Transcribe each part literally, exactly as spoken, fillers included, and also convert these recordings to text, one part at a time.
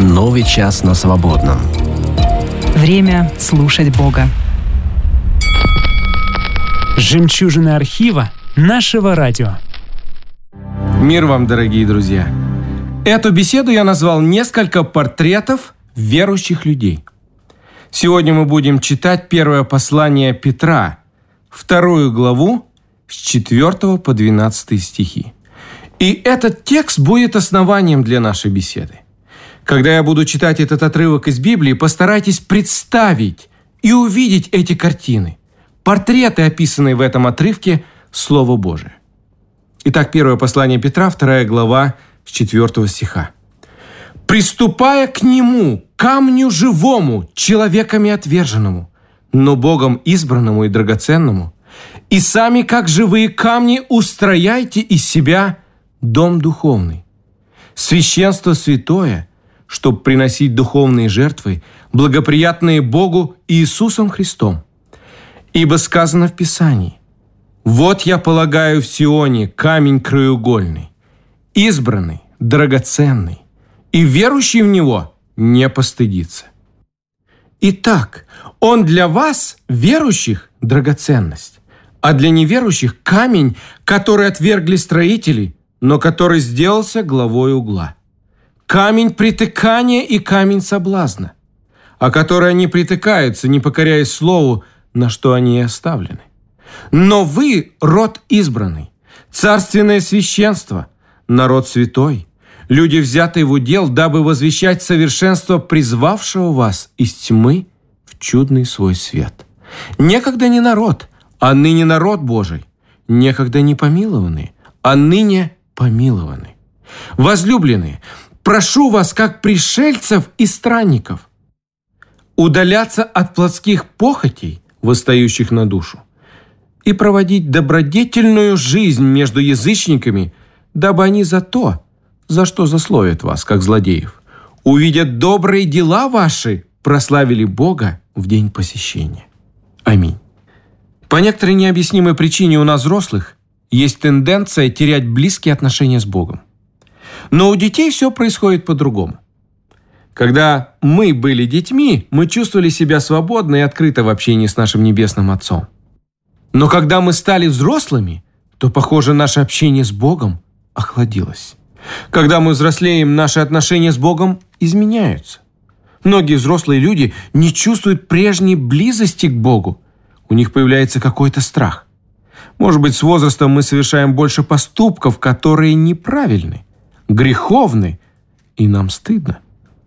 Новый час на свободном. Время слушать Бога. Жемчужины архива нашего радио. Мир вам, дорогие друзья! Эту беседу я назвал «Несколько портретов верующих людей». Сегодня мы будем читать первое послание Петра, вторую главу с четвёртого по двенадцатый стихи. И этот текст будет основанием для нашей беседы. Когда я буду читать этот отрывок из Библии, постарайтесь представить и увидеть эти картины, портреты, описанные в этом отрывке, Слово Божие. Итак, первое послание Петра, вторая глава с четвёртого стиха. «Приступая к Нему, камню живому, человеками отверженному, но Богом избранному и драгоценному, и сами, как живые камни, устрояйте из себя дом духовный, священство святое, чтобы приносить духовные жертвы, благоприятные Богу и Иисусом Христом. Ибо сказано в Писании: «Вот я полагаю в Сионе камень краеугольный, избранный, драгоценный, и верующий в Него не постыдится». Итак, Он для вас, верующих, драгоценность, а для неверующих камень, который отвергли строители, но который сделался главой угла. Камень притыкания и камень соблазна, о который они притыкаются, не покоряясь слову, на что они и оставлены. Но вы – род избранный, царственное священство, народ святой, люди, взятые в удел, дабы возвещать совершенство призвавшего вас из тьмы в чудный свой свет. Некогда не народ, а ныне народ Божий, некогда не помилованные, а ныне помилованы. Возлюбленные, прошу вас, как пришельцев и странников, удаляться от плотских похотей, восстающих на душу, и проводить добродетельную жизнь между язычниками, дабы они за то, за что засловят вас, как злодеев, увидят добрые дела ваши, прославили Бога в день посещения. Аминь. По некоторой необъяснимой причине у нас, взрослых, есть тенденция терять близкие отношения с Богом. Но у детей все происходит по-другому. Когда мы были детьми, мы чувствовали себя свободно и открыто в общении с нашим Небесным Отцом. Но когда мы стали взрослыми, то, похоже, наше общение с Богом охладилось. Когда мы взрослеем, наши отношения с Богом изменяются. Многие взрослые люди не чувствуют прежней близости к Богу. У них появляется какой-то страх. Может быть, с возрастом мы совершаем больше поступков, которые неправильны, греховны, и нам стыдно.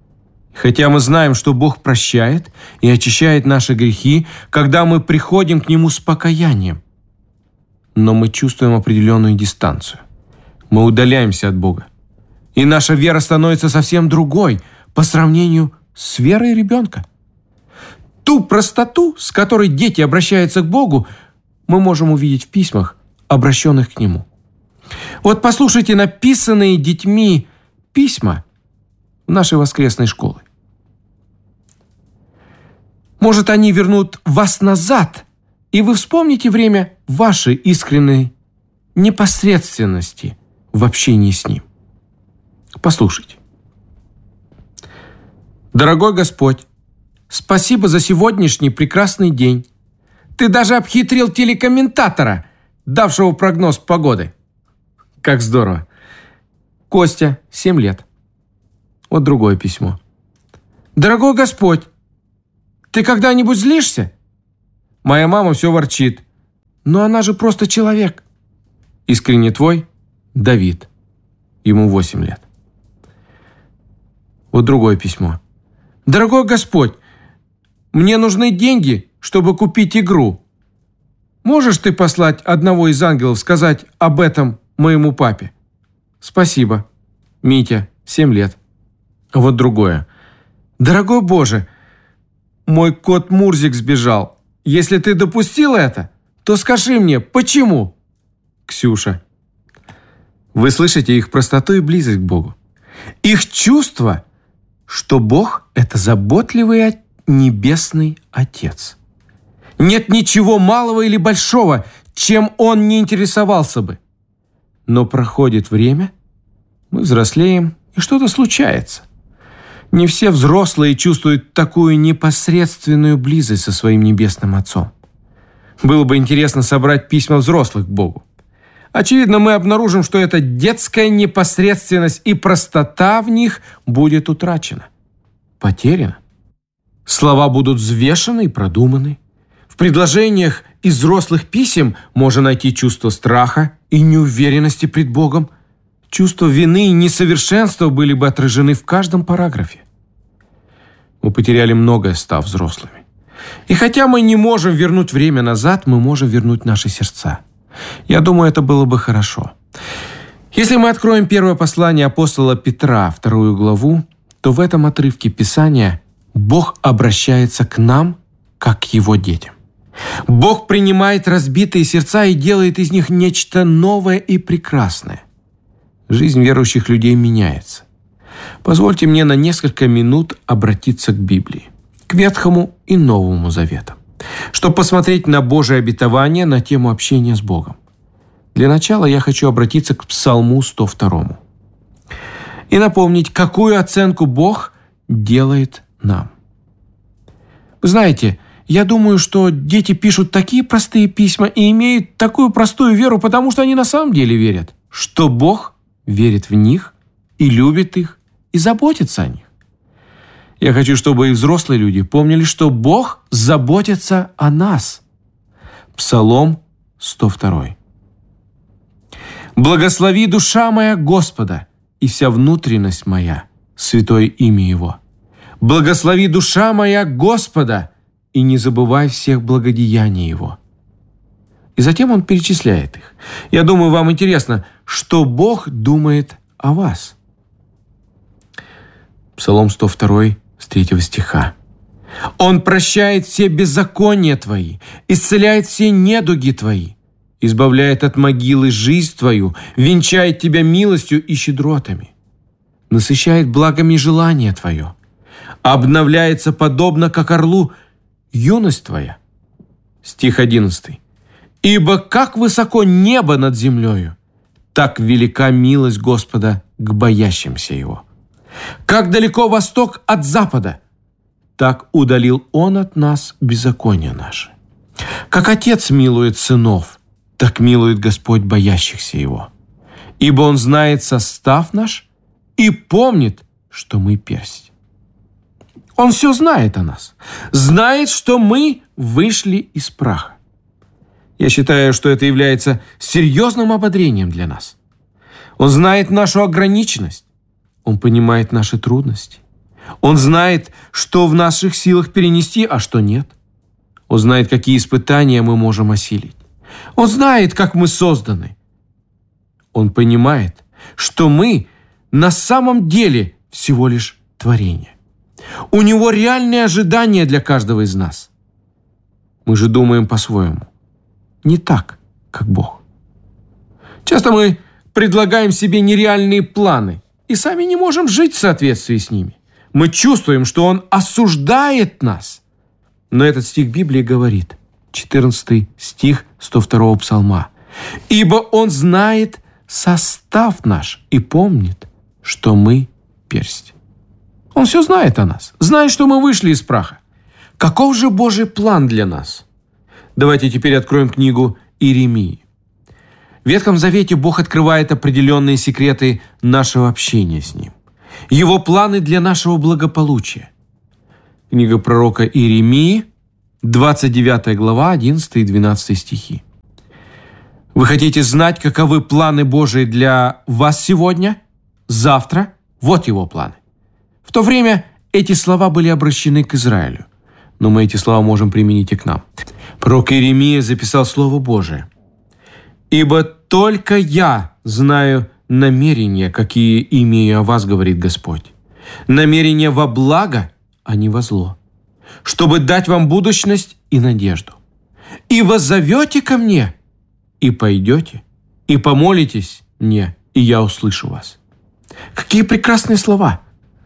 Хотя мы знаем, что Бог прощает и очищает наши грехи, когда мы приходим к Нему с покаянием. Но мы чувствуем определенную дистанцию. Мы удаляемся от Бога. И наша вера становится совсем другой по сравнению с верой ребенка. Ту простоту, с которой дети обращаются к Богу, мы можем увидеть в письмах, обращенных к Нему. Вот послушайте написанные детьми письма в нашей воскресной школе. Может, они вернут вас назад, и вы вспомните время вашей искренней непосредственности в общении с Ним. Послушайте. Дорогой Господь, спасибо за сегодняшний прекрасный день. Ты даже обхитрил телекомментатора, давшего прогноз погоды. Как здорово. Костя, семь лет. Вот другое письмо. Дорогой Господь, ты когда-нибудь злишься? Моя мама все ворчит. Но она же просто человек. Искренне твой, Давид. Ему восемь лет. Вот другое письмо. Дорогой Господь, мне нужны деньги, чтобы купить игру. Можешь ты послать одного из ангелов сказать об этом моему папе? Спасибо. Митя, семь лет. Вот другое. Дорогой Боже, мой кот Мурзик сбежал. Если ты допустил это, то скажи мне, почему? Ксюша. Вы слышите их простоту и близость к Богу. Их чувство, что Бог – это заботливый небесный Отец. Нет ничего малого или большого, чем Он не интересовался бы. Но проходит время, мы взрослеем, и что-то случается. Не все взрослые чувствуют такую непосредственную близость со своим Небесным Отцом. Было бы интересно собрать письма взрослых к Богу. Очевидно, мы обнаружим, что эта детская непосредственность и простота в них будет утрачена, потеряна. Слова будут взвешены и продуманы. В предложениях из взрослых писем можно найти чувство страха и неуверенности пред Богом. Чувство вины и несовершенства были бы отражены в каждом параграфе. Мы потеряли многое, став взрослыми. И хотя мы не можем вернуть время назад, мы можем вернуть наши сердца. Я думаю, это было бы хорошо. Если мы откроем первое послание апостола Петра, вторую главу, то в этом отрывке Писания Бог обращается к нам, как к Его детям. Бог принимает разбитые сердца и делает из них нечто новое и прекрасное. Жизнь верующих людей меняется. Позвольте мне на несколько минут обратиться к Библии, к Ветхому и Новому Заветам, чтобы посмотреть на Божие обетование на тему общения с Богом. Для начала я хочу обратиться к Псалму сто второму и напомнить, какую оценку Бог делает нам. Вы знаете, я думаю, что дети пишут такие простые письма и имеют такую простую веру, потому что они на самом деле верят, что Бог верит в них и любит их, и заботится о них. Я хочу, чтобы и взрослые люди помнили, что Бог заботится о нас. Псалом сто два. «Благослови, душа моя, Господа, и вся внутренность моя, святое имя Его. Благослови, душа моя, Господа, и не забывай всех благодеяний Его». И затем он перечисляет их. Я думаю, вам интересно, что Бог думает о вас. Псалом сто два, с третьего стиха. «Он прощает все беззакония твои, исцеляет все недуги твои, избавляет от могилы жизнь твою, венчает тебя милостью и щедротами, насыщает благами желание твое, обновляется подобно, как орлу, юность твоя». Стих одиннадцатый. «Ибо как высоко небо над землею, так велика милость Господа к боящимся Его. Как далеко восток от запада, так удалил Он от нас беззаконие наше. Как отец милует сынов, так милует Господь боящихся Его. Ибо Он знает состав наш и помнит, что мы персть». Он все знает о нас, знает, что мы вышли из праха. Я считаю, что это является серьезным ободрением для нас. Он знает нашу ограниченность. Он понимает наши трудности. Он знает, что в наших силах перенести, а что нет. Он знает, какие испытания мы можем осилить. Он знает, как мы созданы. Он понимает, что мы на самом деле всего лишь творение. У Него реальные ожидания для каждого из нас. Мы же думаем по-своему. Не так, как Бог. Часто мы предлагаем себе нереальные планы и сами не можем жить в соответствии с ними. Мы чувствуем, что Он осуждает нас. Но этот стих Библии говорит, четырнадцатый стих сто второго псалма: «Ибо Он знает состав наш и помнит, что мы персть». Он все знает о нас, знает, что мы вышли из праха. Каков же Божий план для нас? Давайте теперь откроем книгу Иеремии. В Ветхом Завете Бог открывает определенные секреты нашего общения с Ним. Его планы для нашего благополучия. Книга пророка Иеремии, двадцать девятая глава, одиннадцатый и двенадцатый стихи. Вы хотите знать, каковы планы Божии для вас сегодня, завтра? Вот Его планы. В то время эти слова были обращены к Израилю, но мы эти слова можем применить и к нам. Пророк Иеремия записал Слово Божие. «Ибо только я знаю намерения, какие имею о вас, говорит Господь. Намерения во благо, а не во зло, чтобы дать вам будущность и надежду. И воззовете ко мне, и пойдете, и помолитесь мне, и я услышу вас». Какие прекрасные слова!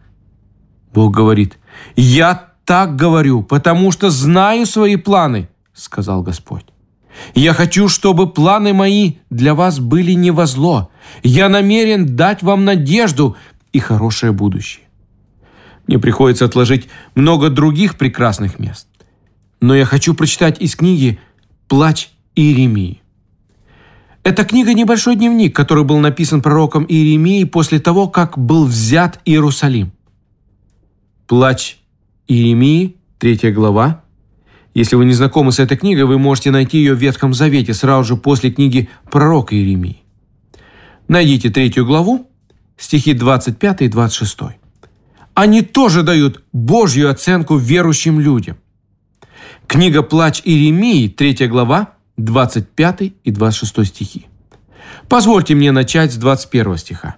Бог говорит: «Я так говорю, потому что знаю свои планы», сказал Господь. «Я хочу, чтобы планы мои для вас были не во зло. Я намерен дать вам надежду и хорошее будущее». Мне приходится отложить много других прекрасных мест. Но я хочу прочитать из книги «Плач Иеремии». Эта книга – небольшой дневник, который был написан пророком Иеремией после того, как был взят Иерусалим. «Плач Иеремии», третья глава. Если вы не знакомы с этой книгой, вы можете найти ее в Ветхом Завете сразу же после книги пророка Иеремии. Найдите третью главу, стихи двадцать пятый и двадцать шестой. Они тоже дают Божью оценку верующим людям. Книга «Плач Иеремии», третья глава, двадцать пятый и двадцать шестой стихи. Позвольте мне начать с двадцать первого стиха.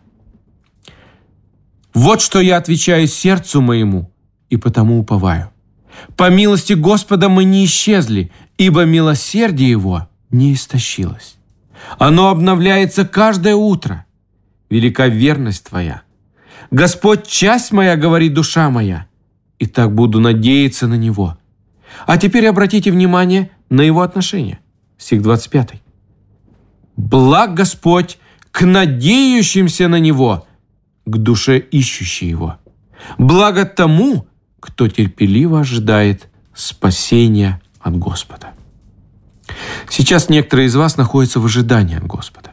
«Вот что я отвечаю сердцу моему, и потому уповаю. По милости Господа мы не исчезли, ибо милосердие Его не истощилось. Оно обновляется каждое утро. Велика верность Твоя. Господь, часть моя, говорит душа моя, и так буду надеяться на Него». А теперь обратите внимание на Его отношение. Стих двадцать пятый. «Благ Господь к надеющимся на Него, к душе ищущей Его. Благо тому, кто терпеливо ожидает спасения от Господа». Сейчас некоторые из вас находятся в ожидании от Господа.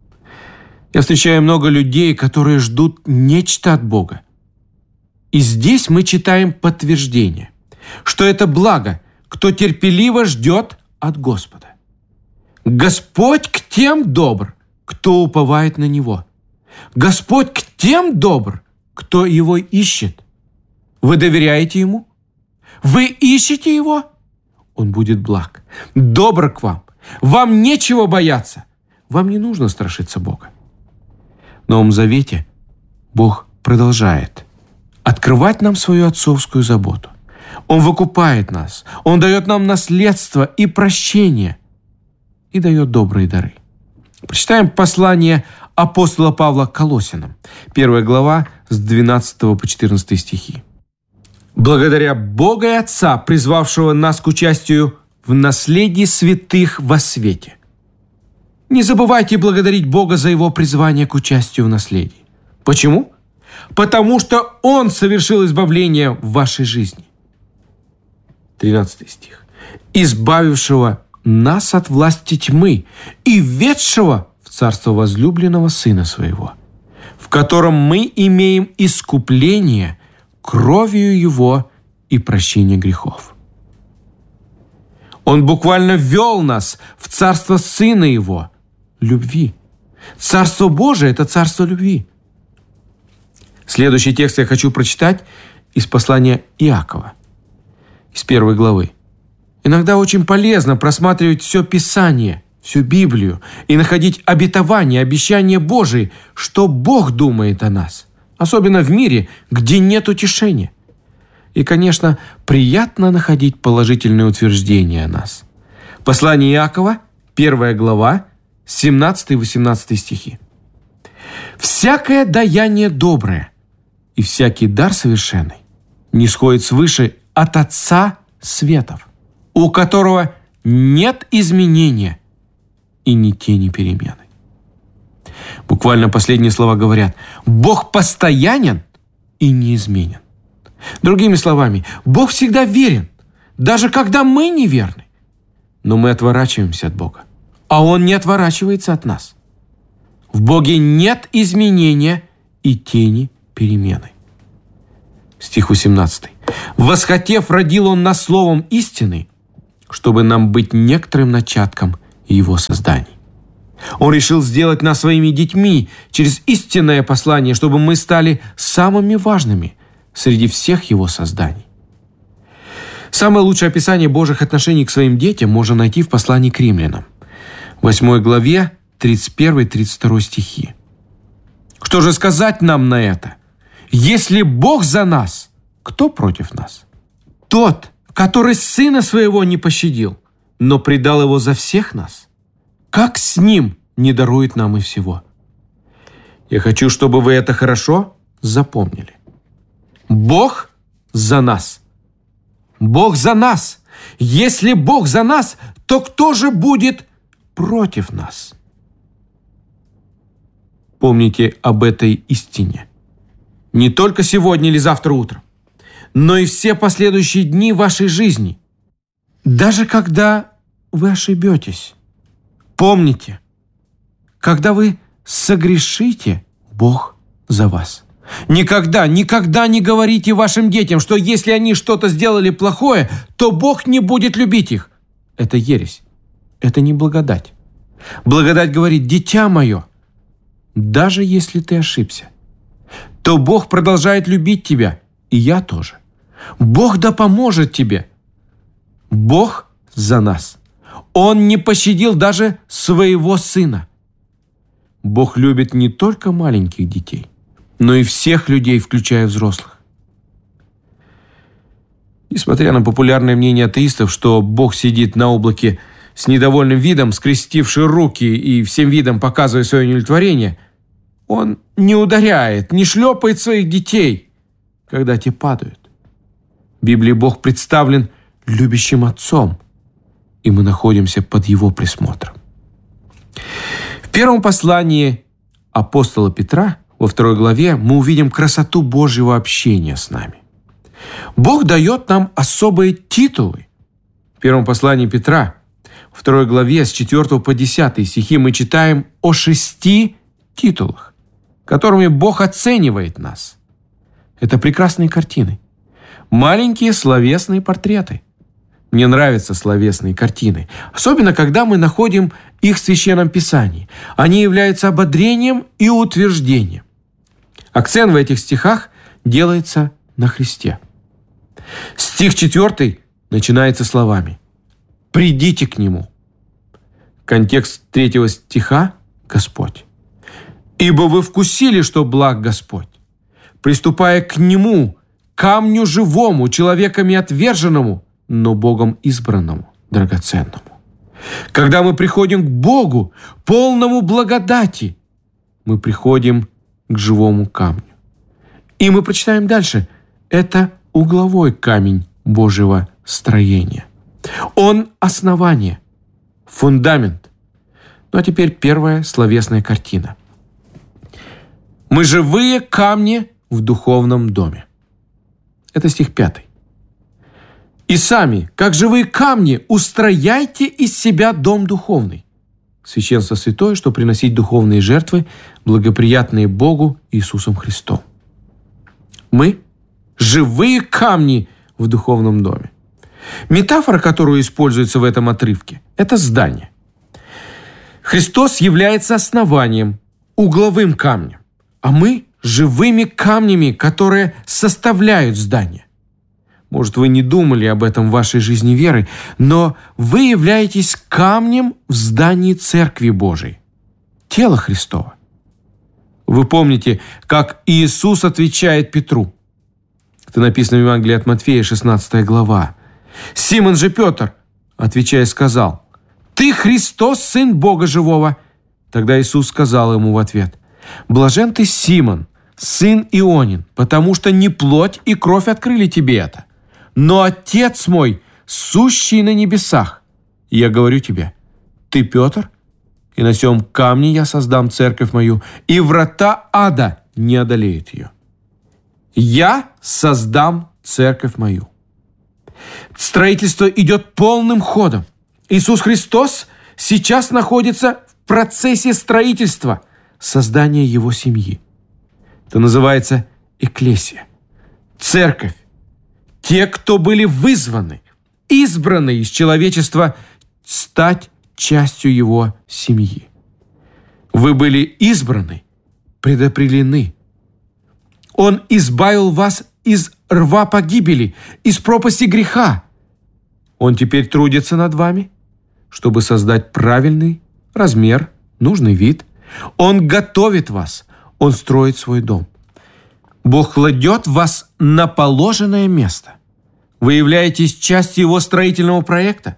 Я встречаю много людей, которые ждут нечто от Бога. И здесь мы читаем подтверждение, что это благо, кто терпеливо ждет от Господа. Господь к тем добр, кто уповает на Него. Господь к тем добр, кто Его ищет. Вы доверяете Ему? Вы ищете Его? Он будет благ, добр к вам. Вам нечего бояться. Вам не нужно страшиться Бога. В Новом Завете Бог продолжает открывать нам свою отцовскую заботу. Он выкупает нас, Он дает нам наследство и прощение, и дает добрые дары. Прочитаем послание апостола Павла к Колоссянам, первая глава с двенадцатого по четырнадцатый стихи. «Благодаря Бога и Отца, призвавшего нас к участию в наследии святых во свете». Не забывайте благодарить Бога за Его призвание к участию в наследии. Почему? Потому что Он совершил избавление в вашей жизни. тринадцатый стих. «Избавившего нас от власти тьмы и введшего в царство возлюбленного Сына Своего, в котором мы имеем искупление кровью Его и прощение грехов». Он буквально ввел нас в царство Сына Его, любви. Царство Божие – это царство любви. Следующий текст я хочу прочитать из послания Иакова, из первой главы. Иногда очень полезно просматривать все Писание, всю Библию и находить обетования, обещания Божии, что Бог думает о нас, особенно в мире, где нет утешения. И, конечно, приятно находить положительные утверждения о нас. Послание Иакова, первая глава, семнадцатый-восемнадцатый стихи. «Всякое даяние доброе и всякий дар совершенный нисходит свыше от Отца светов, у которого нет изменения и ни тени перемены». Буквально последние слова говорят: Бог постоянен и неизменен. Другими словами, Бог всегда верен, даже когда мы неверны. Но мы отворачиваемся от Бога, а Он не отворачивается от нас. В Боге нет изменения и тени перемены. Стих восемнадцатый. «Восхотев, родил Он нас словом истины, чтобы нам быть некоторым начатком Его созданий». Он решил сделать нас своими детьми через истинное послание, чтобы мы стали самыми важными среди всех Его созданий. Самое лучшее описание Божьих отношений к своим детям можно найти в послании к римлянам, восьмой главе, тридцать первый тридцать второй стихи. «Что же сказать нам на это? Если Бог за нас, кто против нас? Тот, который Сына Своего не пощадил, но предал Его за всех нас, как с Ним не дарует нам и всего?» Я хочу, чтобы вы это хорошо запомнили. Бог за нас. Бог за нас. Если Бог за нас, то кто же будет против нас? Помните об этой истине. Не только сегодня или завтра утром, но и все последующие дни вашей жизни. Даже когда вы ошибетесь, помните, когда вы согрешите, Бог за вас. Никогда, никогда не говорите вашим детям, что если они что-то сделали плохое, то Бог не будет любить их. Это ересь. Это не благодать. Благодать говорит: дитя мое, даже если ты ошибся, то Бог продолжает любить тебя, и я тоже. Бог да поможет тебе. Бог за нас. Он не пощадил даже своего сына. Бог любит не только маленьких детей, но и всех людей, включая взрослых. Несмотря на популярное мнение атеистов, что Бог сидит на облаке с недовольным видом, скрестивший руки и всем видом показывая свое неудовлетворение, Он не ударяет, не шлепает своих детей, когда те падают. В Библии Бог представлен любящим отцом, и мы находимся под Его присмотром. В первом послании апостола Петра, во второй главе, мы увидим красоту Божьего общения с нами. Бог дает нам особые титулы. В первом послании Петра, во второй главе, с четвёртого по десятый стихи, мы читаем о шести титулах, которыми Бог оценивает нас. Это прекрасные картины. Маленькие словесные портреты. Мне нравятся словесные картины, особенно когда мы находим их в Священном Писании. Они являются ободрением и утверждением. Акцент в этих стихах делается на Христе. Стих четвертый начинается словами: «Придите к Нему». Контекст третьего стиха – Господь. «Ибо вы вкусили, что благ Господь, приступая к Нему, камню живому, человеками отверженному, но Богом избранному, драгоценному». Когда мы приходим к Богу, полному благодати, мы приходим к живому камню. И мы прочитаем дальше. Это угловой камень Божьего строения. Он основание, фундамент. Ну а теперь первая словесная картина. Мы живые камни в духовном доме. Это стих пятый. «И сами, как живые камни, устрояйте из себя дом духовный». Священство святое, что приносить духовные жертвы, благоприятные Богу Иисусом Христом. Мы – живые камни в духовном доме. Метафора, которая используется в этом отрывке – это здание. Христос является основанием, угловым камнем, а мы – живыми камнями, которые составляют здание. Может, вы не думали об этом в вашей жизни веры, но вы являетесь камнем в здании Церкви Божией, тела Христова. Вы помните, как Иисус отвечает Петру. Это написано в Евангелии от Матфея, шестнадцатая глава. «Симон же Петр, отвечая, сказал: Ты Христос, Сын Бога Живого». Тогда Иисус сказал ему в ответ: «Блажен ты, Симон, сын Ионин, потому что не плоть и кровь открыли тебе это, но Отец мой, сущий на небесах. И я говорю тебе: ты Петр, и на сем камне я создам церковь мою, и врата ада не одолеют ее. Я создам церковь мою». Строительство идет полным ходом. Иисус Христос сейчас находится в процессе строительства, создания Его семьи. Это называется экклесия, церковь. Те, кто были вызваны, избраны из человечества стать частью Его семьи. Вы были избраны, предопределены. Он избавил вас из рва погибели, из пропасти греха. Он теперь трудится над вами, чтобы создать правильный размер, нужный вид. Он готовит вас, Он строит свой дом. Бог кладет вас на положенное место. Вы являетесь частью Его строительного проекта.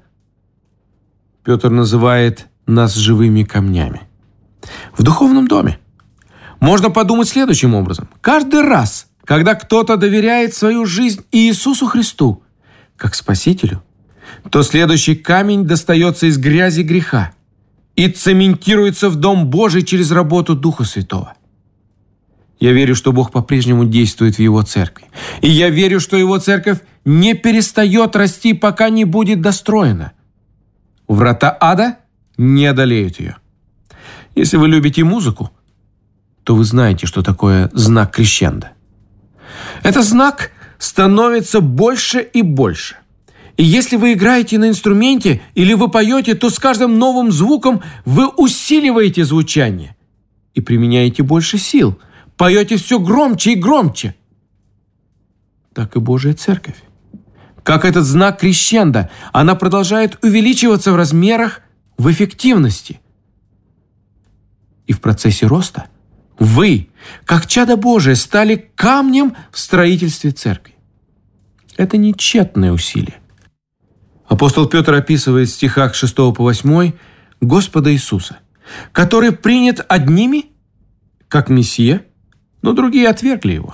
Петр называет нас живыми камнями. В духовном доме можно подумать следующим образом. Каждый раз, когда кто-то доверяет свою жизнь Иисусу Христу как Спасителю, то следующий камень достается из грязи греха и цементируется в Дом Божий через работу Духа Святого. Я верю, что Бог по-прежнему действует в Его церкви. И я верю, что Его церковь не перестает расти, пока не будет достроена. Врата ада не одолеют ее. Если вы любите музыку, то вы знаете, что такое знак крещендо. Этот знак становится больше и больше. И если вы играете на инструменте или вы поете, то с каждым новым звуком вы усиливаете звучание и применяете больше сил. Поете все громче и громче. Так и Божья церковь. Как этот знак крещендо, она продолжает увеличиваться в размерах, в эффективности. И в процессе роста вы, как чадо Божие, стали камнем в строительстве церкви. Это не тщетное усилие. Апостол Петр описывает в стихах с шестого по восьмой Господа Иисуса, который принят одними, как Мессия, но другие отвергли Его.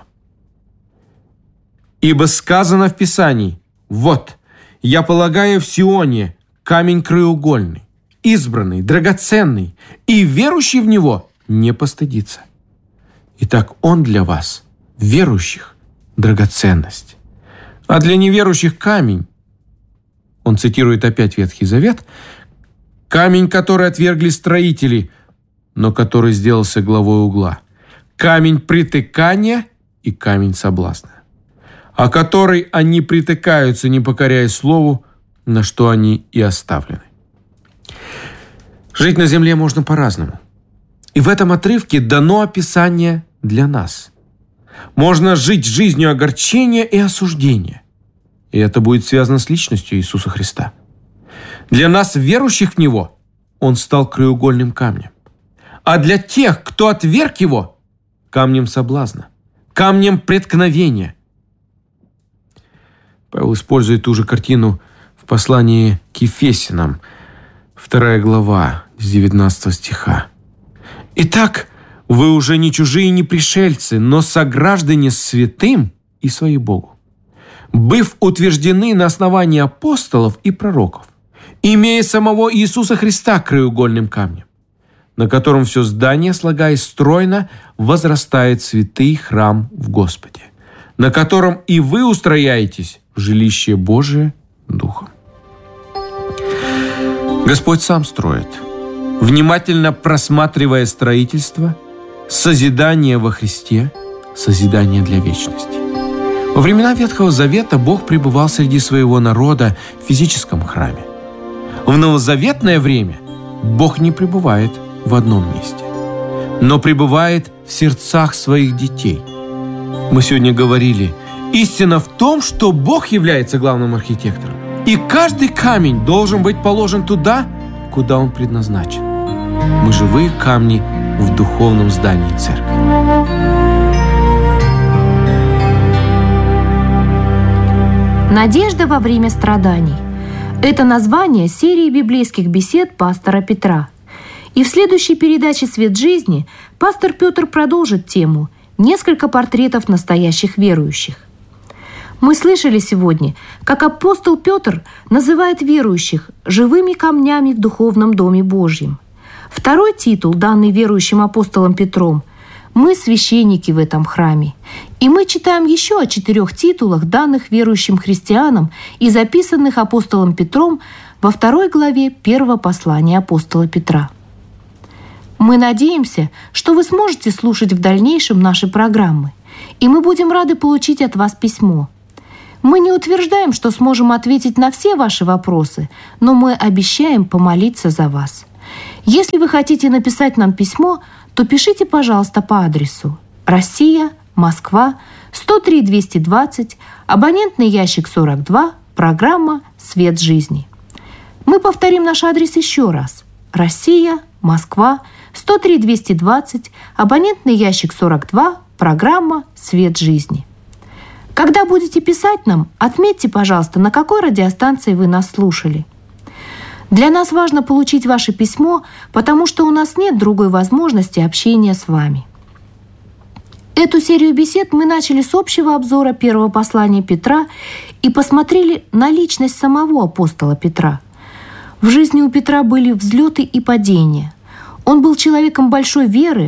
Ибо сказано в Писании: «Вот, я полагаю в Сионе камень краеугольный, избранный, драгоценный, и верующий в Него не постыдится». Итак, Он для вас, верующих, драгоценность, а для неверующих камень. Он цитирует опять Ветхий Завет: «Камень, который отвергли строители, но который сделался главой угла, камень притыкания и камень соблазна, о который они притыкаются, не покоряясь слову, на что они и оставлены». Жить на земле можно по-разному. И в этом отрывке дано описание для нас. Можно жить жизнью огорчения и осуждения. И это будет связано с личностью Иисуса Христа. Для нас, верующих в Него, Он стал краеугольным камнем. А для тех, кто отверг Его, камнем соблазна, камнем преткновения. Павел использует ту же картину в послании к Ефесянам, вторая глава, с девятнадцатого стиха. «Итак, вы уже не чужие, не пришельцы, но сограждане с святым и свои Богу, быв утверждены на основании апостолов и пророков, имея самого Иисуса Христа краеугольным камнем, на котором все здание, слагаясь стройно, возрастает святый храм в Господе, на котором и вы устрояетесь в жилище Божие Духом». Господь сам строит, внимательно просматривая строительство, созидание во Христе, созидание для вечности. Во времена Ветхого Завета Бог пребывал среди своего народа в физическом храме. В новозаветное время Бог не пребывает в одном месте, но пребывает в сердцах своих детей. Мы сегодня говорили, истина в том, что Бог является главным архитектором, и каждый камень должен быть положен туда, куда он предназначен. Мы живые камни в духовном здании церкви. «Надежда во время страданий» – это название серии библейских бесед пастора Петра. И в следующей передаче «Свет жизни» пастор Петр продолжит тему «Несколько портретов настоящих верующих». Мы слышали сегодня, как апостол Петр называет верующих живыми камнями в духовном Доме Божьем. Второй титул, данный верующим апостолом Петром, «Мы священники в этом храме». И мы читаем еще о четырех титулах, данных верующим христианам и записанных апостолом Петром во второй главе первого послания апостола Петра. Мы надеемся, что вы сможете слушать в дальнейшем наши программы, и мы будем рады получить от вас письмо. Мы не утверждаем, что сможем ответить на все ваши вопросы, но мы обещаем помолиться за вас. Если вы хотите написать нам письмо, то пишите, пожалуйста, по адресу Россия, Москва, сто три двести двадцать, абонентный ящик сорок два, программа «Свет жизни». Мы повторим наш адрес еще раз. Россия, Москва, сто три двести двадцать, абонентный ящик сорок два, программа «Свет жизни». Когда будете писать нам, отметьте, пожалуйста, на какой радиостанции вы нас слушали. Для нас важно получить ваше письмо, потому что у нас нет другой возможности общения с вами. Эту серию бесед мы начали с общего обзора первого послания Петра и посмотрели на личность самого апостола Петра. В жизни у Петра были взлеты и падения. Он был человеком большой веры,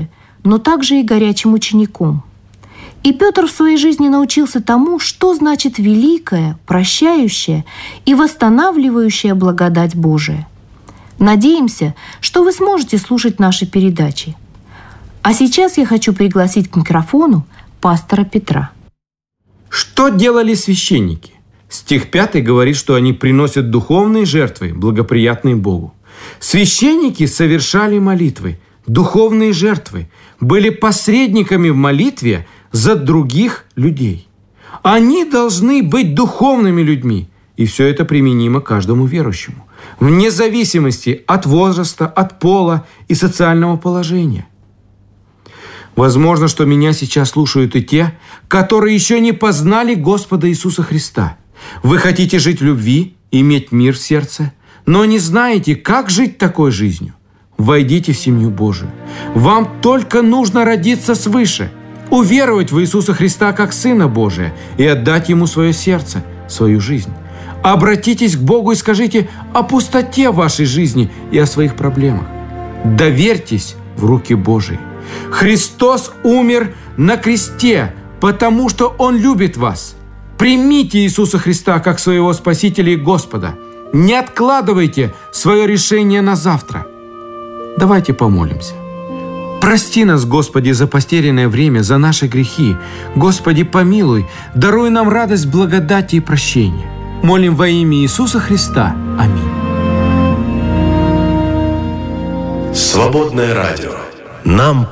но также и горячим учеником. И Петр в своей жизни научился тому, что значит великая, прощающая и восстанавливающая благодать Божия. Надеемся, что вы сможете слушать наши передачи. А сейчас я хочу пригласить к микрофону пастора Петра. Что делали священники? Стих пятый говорит, что они приносят духовные жертвы, благоприятные Богу. Священники совершали молитвы, духовные жертвы, были посредниками в молитве за других людей. Они должны быть духовными людьми, и все это применимо каждому верующему, вне зависимости от возраста, от пола и социального положения. Возможно, что меня сейчас слушают и те, которые еще не познали Господа Иисуса Христа. Вы хотите жить в любви, иметь мир в сердце, но не знаете, как жить такой жизнью. Войдите в семью Божию. Вам только нужно родиться свыше, уверовать в Иисуса Христа как Сына Божия и отдать Ему свое сердце, свою жизнь. Обратитесь к Богу и скажите о пустоте вашей жизни и о своих проблемах. Доверьтесь в руки Божии. Христос умер на кресте, потому что Он любит вас. Примите Иисуса Христа как своего Спасителя и Господа. Не откладывайте свое решение на завтра. Давайте помолимся. Прости нас, Господи, за потерянное время, за наши грехи. Господи, помилуй, даруй нам радость, благодати и прощения. Молим во имя Иисуса Христа. Аминь. Свободное радио. Нам